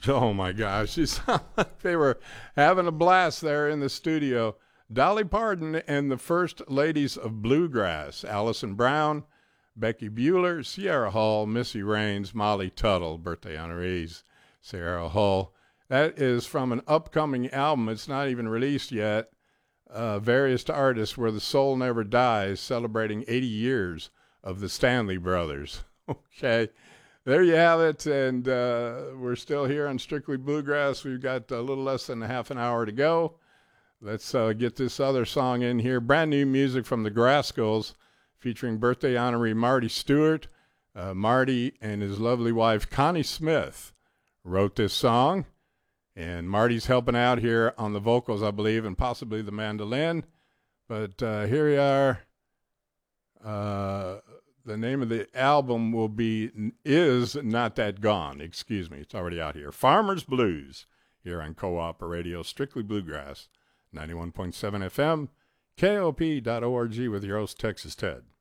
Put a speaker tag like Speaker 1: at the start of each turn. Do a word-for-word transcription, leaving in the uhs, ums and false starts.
Speaker 1: Oh my gosh, you sound like they were having a blast there in the studio. Dolly Parton and the First Ladies of Bluegrass, Allison Brown, Becky Bueller, Sierra Hull, Missy Raines, Molly Tuttle, birthday honorees, Sierra Hull. That is from an upcoming album. It's not even released yet. Uh, various artists, Where the Soul Never Dies, celebrating eighty years of the Stanley Brothers. Okay. There you have it, and uh, we're still here on Strictly Bluegrass. We've got a little less than a half an hour to go. Let's uh, get this other song in here. Brand new music from the Grascals, featuring birthday honoree Marty Stewart. Uh, Marty and his lovely wife, Connie Smith, wrote this song, and Marty's helping out here on the vocals, I believe, and possibly the mandolin. But uh, here we are. Uh... The name of the album will be Is Not That Gone. Excuse me. It's already out here. Farmer's Blues here on Co-op Radio, Strictly Bluegrass, ninety-one point seven F M, K O P dot org with your host, Texas Ted.